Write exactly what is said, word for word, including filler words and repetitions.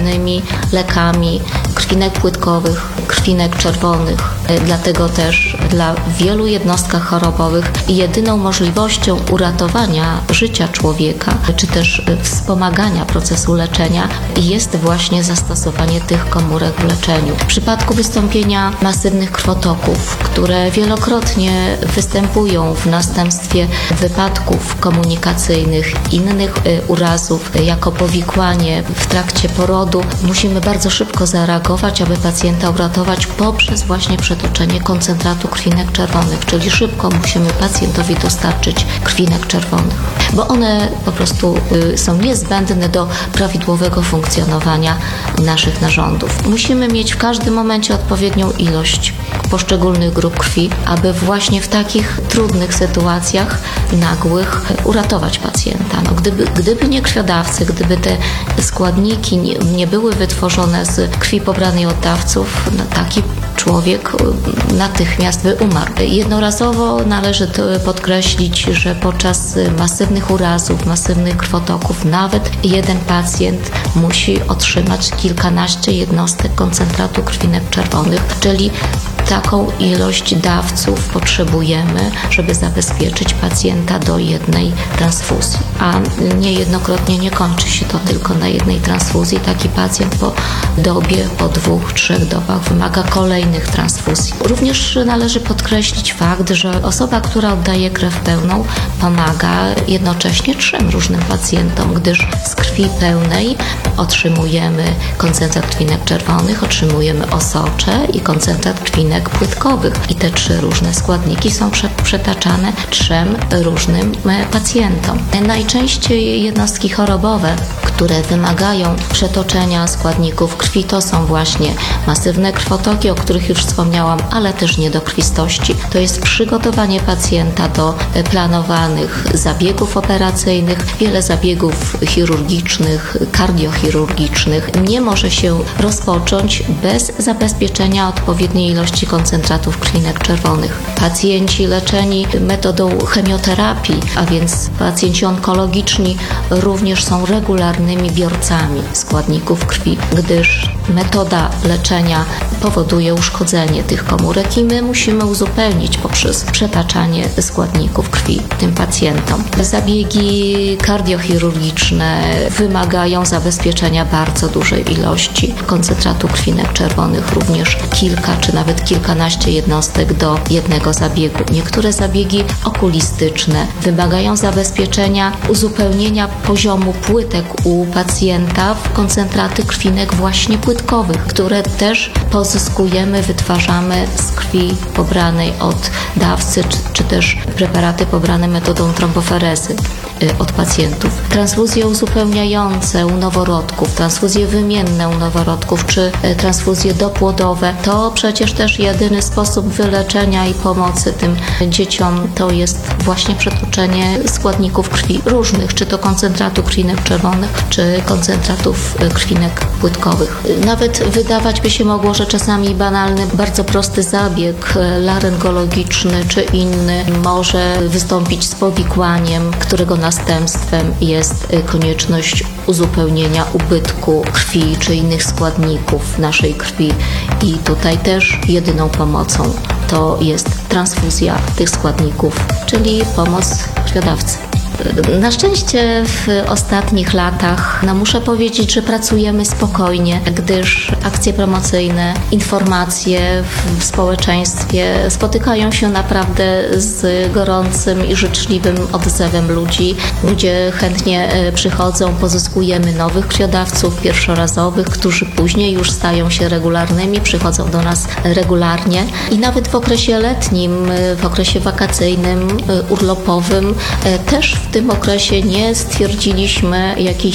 regularnymi lekami krwinek płytkowych, krwinek czerwonych. Dlatego też dla wielu jednostek chorobowych jedyną możliwością uratowania życia człowieka, czy też wspomagania procesu leczenia jest właśnie zastosowanie tych komórek w leczeniu. W przypadku wystąpienia masywnych krwotoków, które wielokrotnie występują w następstwie wypadków komunikacyjnych, innych urazów, jako powikłanie w trakcie porodu, musimy bardzo szybko zareagować, aby pacjenta uratować poprzez właśnie przetoczenie koncentratu krwinek czerwonych, czyli szybko musimy pacjentowi dostarczyć krwinek czerwonych, bo one po prostu są niezbędne do prawidłowego funkcjonowania naszych narządów. Musimy mieć w każdym momencie odpowiednią ilość poszczególnych grup krwi, aby właśnie w takich trudnych sytuacjach nagłych uratować pacjenta. No, gdyby, gdyby nie krwiodawcy, gdyby te składniki nie, nie były wytworzone z krwi pobranej od dawców, no, taki człowiek natychmiast by umarł. Jednorazowo należy podkreślić, że podczas masywnych urazów, masywnych krwotoków nawet jeden pacjent musi otrzymać kilkanaście jednostek koncentratu krwinek czerwonych, czyli taką ilość dawców potrzebujemy, żeby zabezpieczyć pacjenta do jednej transfuzji. A niejednokrotnie nie kończy się to tylko na jednej transfuzji. Taki pacjent po dobie, po dwóch, trzech dobach wymaga kolejnych transfuzji. Również należy podkreślić fakt, że osoba, która oddaje krew pełną, pomaga jednocześnie trzem różnym pacjentom, gdyż z krwi pełnej otrzymujemy koncentrat krwinek czerwonych, otrzymujemy osocze i koncentrat krwinek płytkowych. I te trzy różne składniki są przetaczane trzem różnym pacjentom. Najczęściej jednostki chorobowe, które wymagają przetoczenia składników krwi, to są właśnie masywne krwotoki, o których już wspomniałam, ale też niedokrwistości. To jest przygotowanie pacjenta do planowanych zabiegów operacyjnych. Wiele zabiegów chirurgicznych, kardiochirurgicznych nie może się rozpocząć bez zabezpieczenia odpowiedniej ilości koncentratów krwinek czerwonych. Pacjenci leczeni metodą chemioterapii, a więc pacjenci onkologiczni również są regularnymi biorcami składników krwi, gdyż metoda leczenia powoduje uszkodzenie tych komórek i my musimy uzupełnić poprzez przetaczanie składników krwi tym pacjentom. Zabiegi kardiochirurgiczne wymagają zabezpieczenia bardzo dużej ilości koncentratu krwinek czerwonych, również kilka czy nawet kilkanaście jednostek do jednego zabiegu. Niektóre zabiegi okulistyczne wymagają zabezpieczenia uzupełnienia poziomu płytek u pacjenta w koncentraty krwinek właśnie płytkowych, które też pozyskujemy, wytwarzamy z krwi pobranej od dawcy, czy, czy też preparaty pobrane metodą tromboferezy od pacjentów. Transfuzje uzupełniające u noworodków, transfuzje wymienne u noworodków, czy transfuzje dopłodowe, to przecież też jedyny sposób wyleczenia i pomocy tym dzieciom to jest właśnie przetoczenie składników krwi różnych, czy to koncentratu krwinek czerwonych, czy koncentratów krwinek płytkowych. Nawet wydawać by się mogło, że czasami banalny, bardzo prosty zabieg laryngologiczny czy inny może wystąpić z powikłaniem, którego następstwem jest konieczność uzupełnienia ubytku krwi czy innych składników w naszej krwi. I tutaj też jedyną pomocą to jest transfuzja tych składników, czyli pomoc krwiodawcy. Na szczęście w ostatnich latach no muszę powiedzieć, że pracujemy spokojnie, gdyż akcje promocyjne, informacje w społeczeństwie spotykają się naprawdę z gorącym i życzliwym odzewem ludzi. Ludzie chętnie przychodzą, pozyskujemy nowych krwiodawców pierwszorazowych, którzy później już stają się regularnymi, przychodzą do nas regularnie i nawet w okresie letnim, w okresie wakacyjnym, urlopowym też w tym okresie nie stwierdziliśmy jakiejś